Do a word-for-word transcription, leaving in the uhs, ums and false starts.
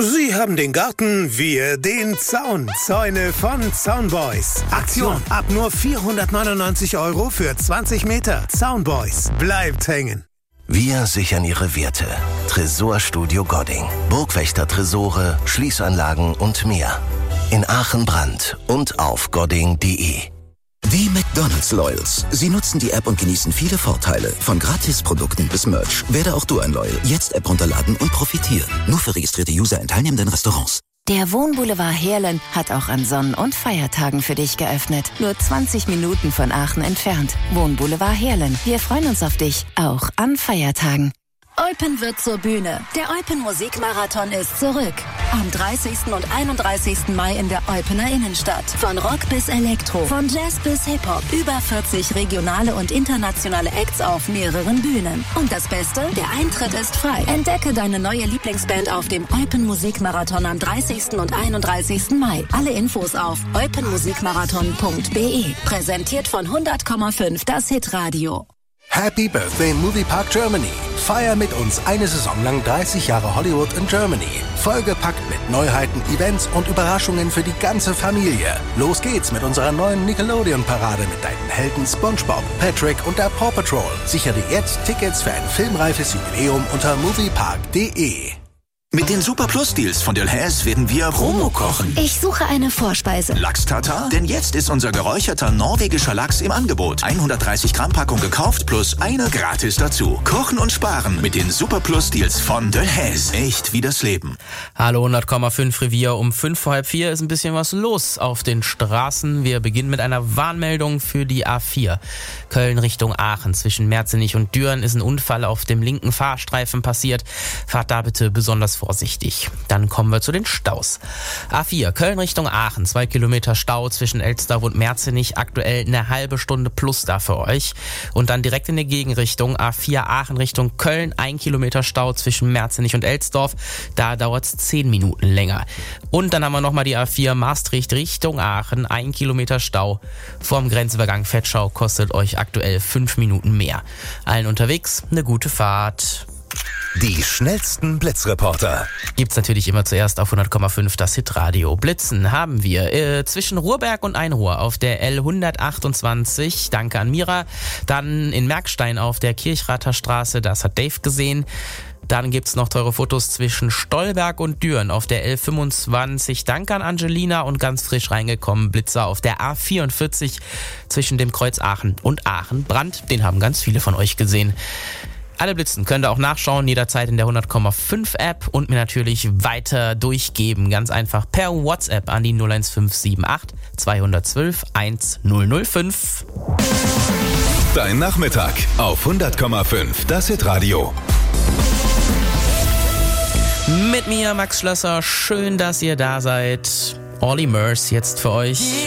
Sie haben den Garten, wir den Zaun. Zäune von Zaunboys. Aktion ab nur vierhundertneunundneunzig Euro für zwanzig Meter. Zaunboys. Bleibt hängen. Wir sichern Ihre Werte. Tresorstudio Godding. Burgwächter-Tresore, Schließanlagen und mehr. In Aachen Brand und auf godding punkt de. Die McDonald's Loyals. Sie nutzen die App und genießen viele Vorteile. Von Gratisprodukten bis Merch. Werde auch du ein Loyal. Jetzt App runterladen und profitieren. Nur für registrierte User in teilnehmenden Restaurants. Der Wohnboulevard Heerlen hat auch an Sonn- und Feiertagen für dich geöffnet. Nur zwanzig Minuten von Aachen entfernt. Wohnboulevard Heerlen. Wir freuen uns auf dich, auch an Feiertagen. Eupen wird zur Bühne. Der Eupen Musikmarathon ist zurück. Am dreißigsten und einunddreißigsten Mai in der Eupener Innenstadt. Von Rock bis Elektro, von Jazz bis Hip-Hop. Über vierzig regionale und internationale Acts auf mehreren Bühnen. Und das Beste? Der Eintritt ist frei. Entdecke deine neue Lieblingsband auf dem Eupen Musikmarathon am dreißigsten und einunddreißigsten Mai. Alle Infos auf eupenmusikmarathon punkt be. Präsentiert von hundert Komma fünf, das Hitradio. Happy Birthday Moviepark Germany. Feier mit uns eine Saison lang dreißig Jahre Hollywood in Germany. Vollgepackt mit Neuheiten, Events und Überraschungen für die ganze Familie. Los geht's mit unserer neuen Nickelodeon-Parade mit deinen Helden SpongeBob, Patrick und der Paw Patrol. Sichere dir jetzt Tickets für ein filmreifes Jubiläum unter moviepark punkt de. Mit den Super Plus Deals von Delhaize werden wir Promo kochen. Ich suche eine Vorspeise. Lachs-Tatar? Denn jetzt ist unser geräucherter norwegischer Lachs im Angebot. hundertdreißig Gramm Packung gekauft plus eine gratis dazu. Kochen und sparen mit den Super Plus Deals von Delhaize. Echt wie das Leben. Hallo, hundert Komma fünf Revier. Um fünf vor halb vier ist ein bisschen was los auf den Straßen. Wir beginnen mit einer Warnmeldung für die A vier. Köln Richtung Aachen. Zwischen Merzenich und Düren ist ein Unfall auf dem linken Fahrstreifen passiert. Fahrt da bitte besonders vorsichtig. Dann kommen wir zu den Staus. A vier, Köln Richtung Aachen. Zwei Kilometer Stau zwischen Elster und Merzenich. Aktuell eine halbe Stunde plus da für euch. Und dann direkt in der Gegenrichtung. A vier, Aachen Richtung Köln. Ein Kilometer Stau zwischen Merzenich und Elsdorf. Da dauert es zehn Minuten länger. Und dann haben wir nochmal die A vier, Maastricht Richtung Aachen. Ein Kilometer Stau. Vorm Grenzübergang Vetschau kostet euch aktuell fünf Minuten mehr. Allen unterwegs eine gute Fahrt. Die schnellsten Blitzreporter Gibt's natürlich immer zuerst auf hundert Komma fünf das Hitradio. Blitzen haben wir äh, zwischen Ruhrberg und Einruhr auf der L hundertachtundzwanzig. Danke an Mira. Dann in Merkstein auf der Kirchrather Straße. Das hat Dave gesehen. Dann gibt's noch teure Fotos zwischen Stolberg und Düren auf der L fünfundzwanzig. Danke an Angelina und ganz frisch reingekommen Blitzer auf der A vierundvierzig zwischen dem Kreuz Aachen und Aachen-Brand. Den haben ganz viele von euch gesehen. Alle Blitzen könnt ihr auch nachschauen, jederzeit in der hundert Komma fünf App und mir natürlich weiter durchgeben. Ganz einfach per WhatsApp an die null eins fünf sieben acht zwei eins zwei eins null null fünf. Dein Nachmittag auf hundert Komma fünf, das Hitradio. Mit mir, Max Schlösser. Schön, dass ihr da seid. Olly Murs jetzt für euch.